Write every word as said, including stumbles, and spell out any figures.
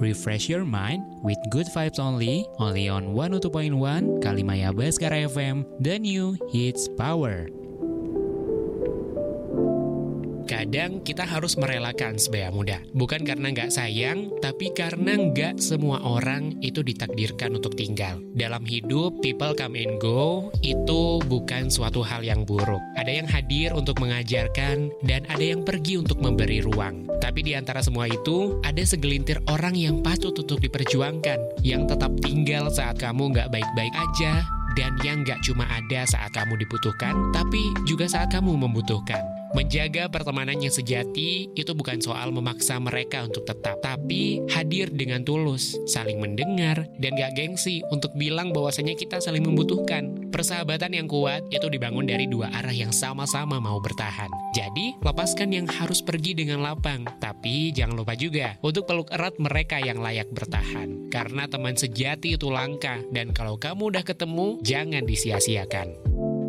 refresh your mind with good vibes only, only on one oh two point one Kalimaya Baskara F M, the new hits power. Kadang kita harus merelakan sebaya muda. Bukan karena nggak sayang, tapi karena nggak semua orang itu ditakdirkan untuk tinggal. Dalam hidup, people come and go, itu bukan suatu hal yang buruk. Ada yang hadir untuk mengajarkan, dan ada yang pergi untuk memberi ruang. Tapi di antara semua itu, ada segelintir orang yang patut untuk diperjuangkan, yang tetap tinggal saat kamu nggak baik-baik aja, dan yang nggak cuma ada saat kamu dibutuhkan, tapi juga saat kamu membutuhkan. Menjaga pertemanan yang sejati itu bukan soal memaksa mereka untuk tetap, tapi hadir dengan tulus, saling mendengar, dan gak gengsi untuk bilang bahwasanya kita saling membutuhkan. Persahabatan yang kuat itu dibangun dari dua arah yang sama-sama mau bertahan. Jadi, lepaskan yang harus pergi dengan lapang, tapi jangan lupa juga untuk peluk erat mereka yang layak bertahan. Karena teman sejati itu langka, dan kalau kamu udah ketemu, jangan disia-siakan.